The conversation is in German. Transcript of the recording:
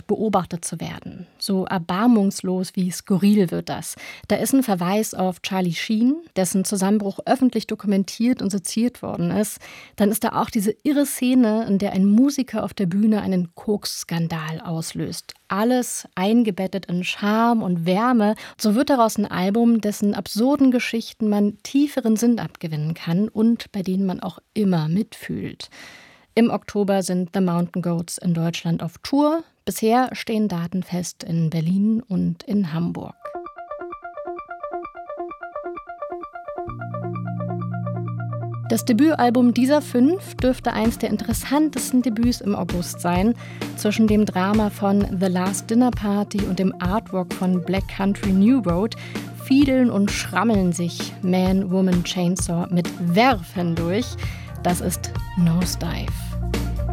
und beobachtet zu werden. So erbarmungslos wie skurril wird das. Da ist ein Verweis auf Charlie Sheen, dessen Zusammenbruch öffentlich dokumentiert und seziert worden ist. Dann ist da auch diese irre Szene, in der ein Musiker auf der Bühne einen Koks-Skandal auslöst. Alles eingebettet in Charme und Wärme. So wird daraus ein Album, dessen absurden Geschichten man tieferen Sinn abgewinnen kann und bei denen man auch immer mitfühlt. Im Oktober sind The Mountain Goats in Deutschland auf Tour. Bisher stehen Daten fest in Berlin und in Hamburg. Das Debütalbum dieser 5 dürfte eins der interessantesten Debüts im August sein. Zwischen dem Drama von The Last Dinner Party und dem Artwork von Black Country New Road fiedeln und schrammeln sich Man, Woman, Chainsaw mit Werf hindurch. Das ist Nosedive.